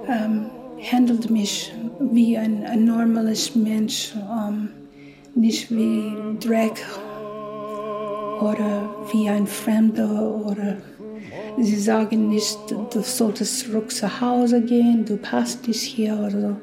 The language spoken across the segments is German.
handelt mich wie ein normales Mensch, nicht wie Dreck oder wie ein Fremder. Oder sie sagen nicht, du solltest zurück zu Hause gehen, du passt nicht hier oder so.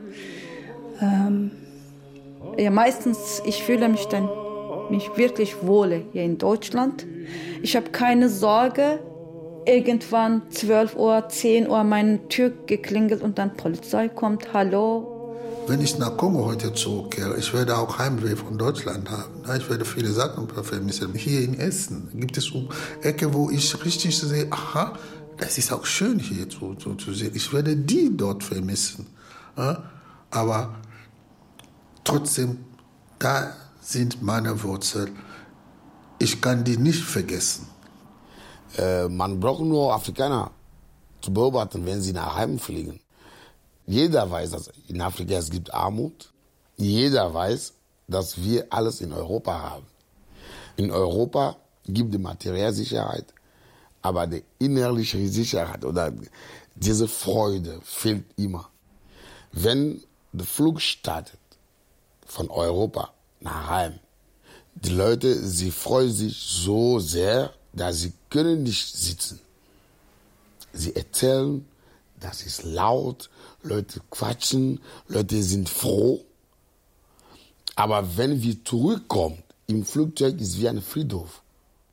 Ja, meistens, ich fühle mich dann wirklich wohl hier in Deutschland. Ich habe keine Sorge, irgendwann 12 Uhr, 10 Uhr meine Tür geklingelt und dann Polizei kommt, hallo. Wenn ich nach Kongo heute zurückkehre, ich werde auch Heimweh von Deutschland haben. Ich werde viele Sachen vermissen. Hier in Essen gibt es Ecke, wo ich richtig sehe, aha, das ist auch schön hier zu sehen. Ich werde die dort vermissen. Aber trotzdem, da sind meine Wurzeln. Ich kann die nicht vergessen. Man braucht nur Afrikaner zu beobachten, wenn sie nach Heim fliegen. Jeder weiß, dass in Afrika es gibt Armut. Jeder weiß, dass wir alles in Europa haben. In Europa gibt es materielle Sicherheit, aber die innerliche Sicherheit oder diese Freude fehlt immer. Wenn der Flug startet von Europa nach Heim, die Leute, sie freuen sich so sehr, dass sie können nicht sitzen. Sie erzählen, das ist laut, Leute quatschen, Leute sind froh. Aber wenn wir zurückkommen, im Flugzeug ist wie ein Friedhof.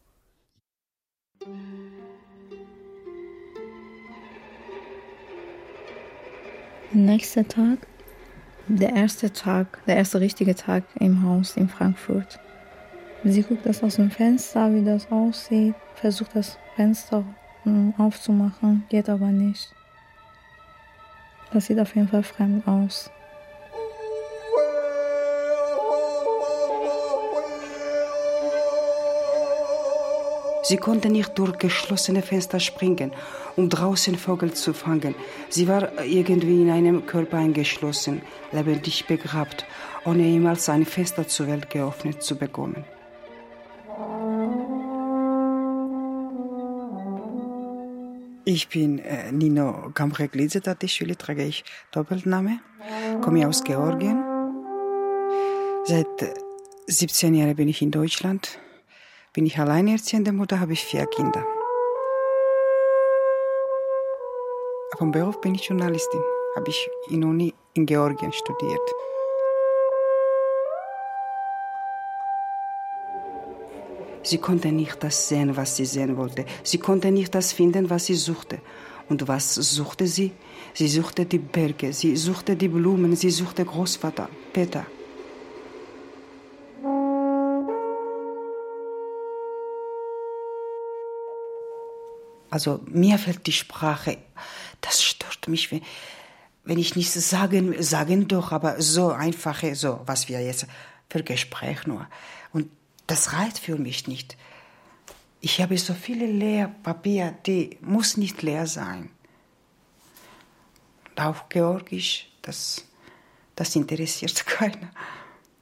Nächster Tag, der erste richtige Tag im Haus in Frankfurt. Sie guckt das aus dem Fenster, wie das aussieht, versucht das Fenster aufzumachen, geht aber nicht. Das sieht auf jeden Fall fremd aus. Sie konnte nicht durch geschlossene Fenster springen, um draußen Vögel zu fangen. Sie war irgendwie in einem Körper eingeschlossen, lebendig begraben, ohne jemals ein Fenster zur Welt geöffnet zu bekommen. Ich bin Nino Gamreglidze Tatishvili, trage ich Doppelname, komme aus Georgien. Seit 17 Jahren bin ich in Deutschland. Bin ich alleinerziehende Mutter, habe ich 4 Kinder. Vom Beruf bin ich Journalistin, habe ich in Uni in Georgien studiert. Sie konnte nicht das sehen, was sie sehen wollte. Sie konnte nicht das finden, was sie suchte. Und was suchte sie? Sie suchte die Berge, sie suchte die Blumen, sie suchte Großvater, Peter. Also mir fällt die Sprache, das stört mich, wenn ich nicht sagen doch, aber so einfache, so was wir jetzt für Gespräch nur. Und das reicht für mich nicht. Ich habe so viele Lehrpapier, die muss nicht leer sein. Und auch Georgisch, das interessiert keiner.